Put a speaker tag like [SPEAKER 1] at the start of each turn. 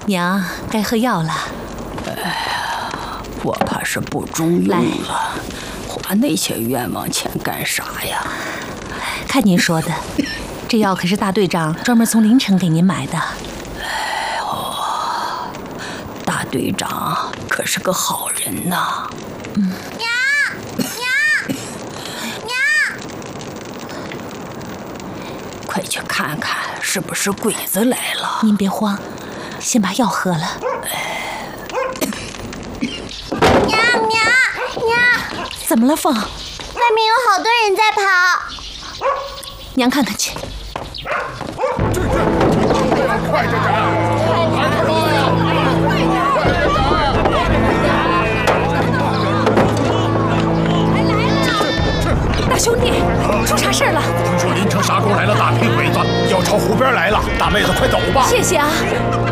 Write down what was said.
[SPEAKER 1] 娘，该喝药了。
[SPEAKER 2] 我怕是不中用了，花那些冤枉钱干啥呀？
[SPEAKER 1] 看您说的，这药可是大队长专门从临城给您买的。
[SPEAKER 2] 大队长可是个好人呐。
[SPEAKER 3] 娘，
[SPEAKER 2] 快去看看是不是鬼子来了。
[SPEAKER 1] 您别慌，先把药喝了。
[SPEAKER 3] 娘，
[SPEAKER 1] 怎么了，凤？
[SPEAKER 3] 外面有好多人在跑。
[SPEAKER 1] 娘看看去。
[SPEAKER 4] 快点
[SPEAKER 1] 大兄弟，出啥事了？
[SPEAKER 4] 听说临城沙沟来了大批鬼子，要朝湖边来了。大妹子，快走吧！
[SPEAKER 1] 谢谢啊。